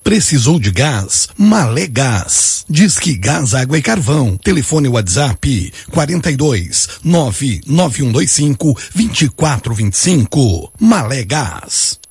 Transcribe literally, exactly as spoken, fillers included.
Precisou de gás? Malé Gás. Disque Gás, Água e Carvão. Telefone WhatsApp quarenta e dois, nove nove um dois cinco, vinte e quatro vinte e cinco. Malé Gás.